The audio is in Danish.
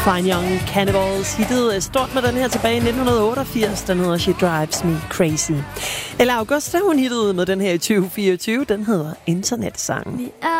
Fine Young Cannibals hittede stort med den her tilbage i 1988. Den hedder She Drives Me Crazy. Eller Augusta, hun hittede med den her i 2024. Den hedder Internetsang.